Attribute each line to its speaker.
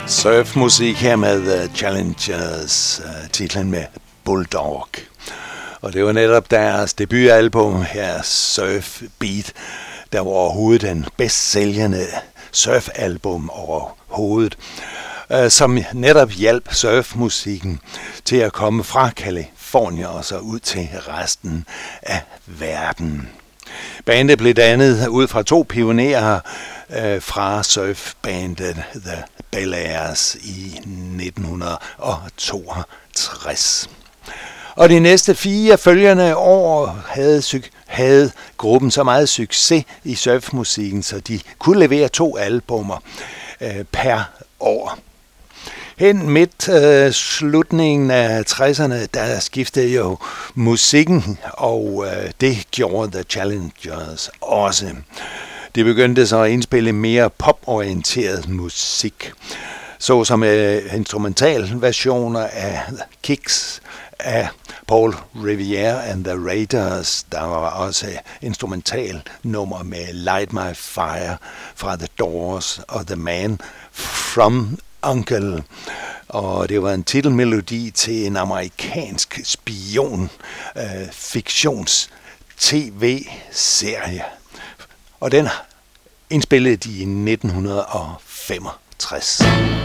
Speaker 1: Surfmusik her med Challengers, titlen med Bulldog. Og det var netop deres debutalbum her, Surf Beat, der var overhovedet den bedst sælgende surfalbum overhovedet, som netop hjalp surfmusikken til at komme fra Californien og så ud til resten af verden. Bandet blev dannet ud fra to pionerer fra surfbandet The Bel-Airs i 1962. Og de næste 4 følgende år havde gruppen så meget succes i surfmusikken, så de kunne levere 2 albummer per år. Hen midt slutningen af 60'erne, der skiftede jo musikken, og det gjorde The Challengers også. De begyndte så at indspille mere poporienteret musik, såsom instrumentalversioner af Kicks af Paul Revere and the Raiders. Der var også instrumental nummer med Light My Fire fra The Doors og The Man from Uncle. Og det var en titelmelodi til en amerikansk fiktions-tv-serie. Og den indspillede de i 1965.